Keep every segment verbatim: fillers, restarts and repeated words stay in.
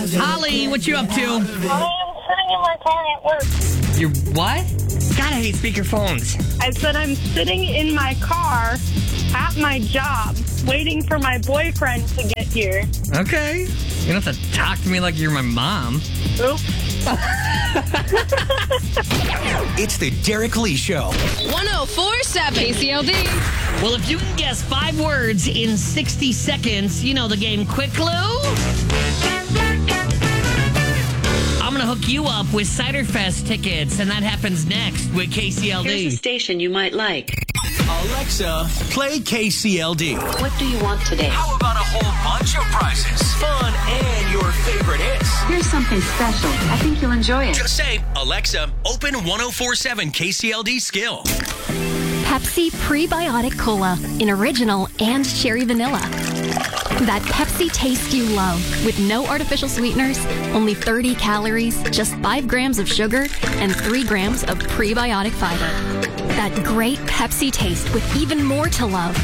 Holly, what you up to? I'm sitting in my car at work. You're what? God, I hate speakerphones. I said I'm sitting in my car at my job waiting for my boyfriend to get here. Okay. You don't have to talk to me like you're my mom. Oops. It's the Derek Lee Show. one oh four point seven K C L D. Well, if you can guess five words in sixty seconds, you know the game Quick Clue. I'm going to hook you up with Cider Fest tickets, and that happens next with K C L D. Here's a station you might like. Alexa, play K C L D. What do you want today? How about a whole bunch of prizes? Fun and your favorite hits. Here's something special. I think you'll enjoy it. Just say, Alexa, open one oh four point seven K C L D skill. Pepsi Prebiotic Cola in original and cherry vanilla. That Pepsi taste you love with no artificial sweeteners, only thirty calories, just five grams of sugar, and three grams of prebiotic fiber. That great Pepsi taste with even more to love.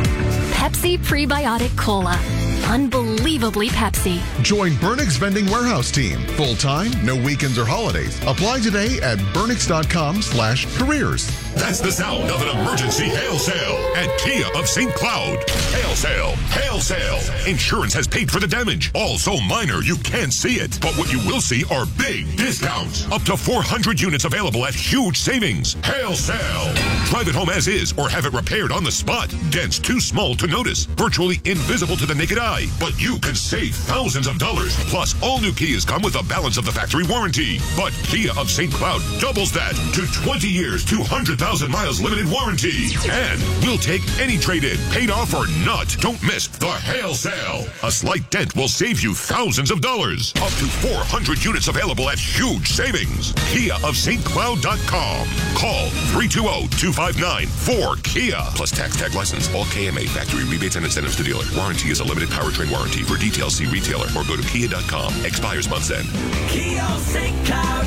Pepsi Prebiotic Cola. Unbelievably Pepsi. Join Burnix Vending Warehouse team. Full-time, no weekends or holidays. Apply today at burnix.com slash careers. That's the sound of an emergency hail sale at Kia of Saint Cloud. Hail sale, hail sale. Insurance has paid for the damage. All so minor you can't see it. But what you will see are big discounts. Up to four hundred units available at huge savings. Hail sale. Drive it home as is or have it repaired on the spot. Dents too small to notice. Virtually invisible to the naked eye. But you can save thousands of dollars. Plus, all new Kias come with a balance of the factory warranty. But Kia of Saint Cloud doubles that to twenty years, two hundred thousand miles limited warranty. And we'll take any trade-in, paid off or not. Don't miss the hail sale. A slight dent will save you thousands of dollars. Up to four hundred units available at huge savings. Kia of Saint Cloud dot com. Call three two zero, two five nine, four Kia. Plus tax tag license. All K M A factory rebates and incentives to dealer. Warranty is a limited powertrain warranty. For details, see retailer or go to kia dot com. Expires month's end. Kia of Saint Cloud.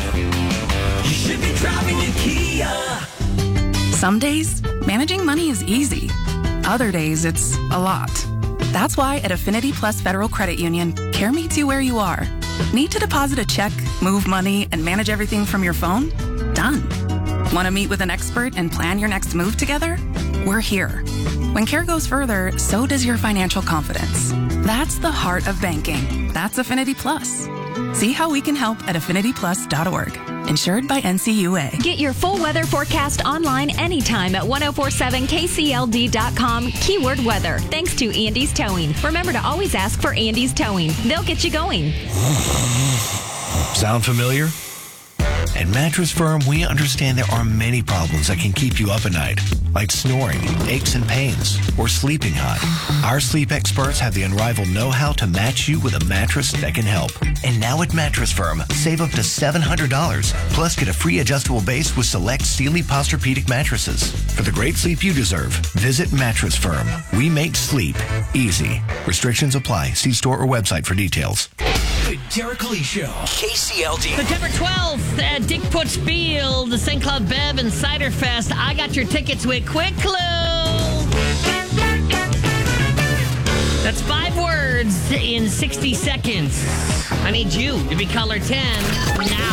You should be driving a Kia. Some days, managing money is easy. Other days, it's a lot. That's why at Affinity Plus Federal Credit Union, care meets you where you are. Need to deposit a check, move money, and manage everything from your phone? Done. Want to meet with an expert and plan your next move together? We're here. When care goes further, so does your financial confidence. That's the heart of banking. That's Affinity Plus. See how we can help at affinity plus dot org. Insured by N C U A. Get your full weather forecast online anytime at ten forty-seven K C L D dot com, keyword weather. Thanks to Andy's Towing. Remember to always ask for Andy's Towing. They'll get you going. Sound familiar? At Mattress Firm, we understand there are many problems that can keep you up at night, like snoring, aches and pains, or sleeping hot. Our sleep experts have the unrivaled know-how to match you with a mattress that can help. And now at Mattress Firm, save up to seven hundred dollars, plus get a free adjustable base with select Sealy Posturepedic mattresses. For the great sleep you deserve, visit Mattress Firm. We make sleep easy. Restrictions apply. See store or website for details. The Derek Lee Show. K C L D. September twelfth at Dick Putz Field, the Saint Cloud Bev and Cider Fest. I got your tickets with Quick Clue. That's five words in sixty seconds. I need you to be caller ten now.